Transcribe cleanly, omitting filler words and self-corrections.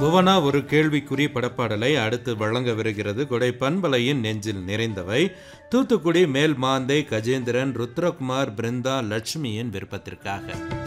புவனா ஒரு கேள்விக்குறி படப்பாடலை அடுத்து வழங்கவிருக்கிறது. கொடை பண்பலையின் நெஞ்சில் நிறைந்தவை. தூத்துக்குடி மேல் மாந்தை கஜேந்திரன், ருத்ரகுமார், பிருந்தா, லட்சுமியின் விருப்பத்திற்காக.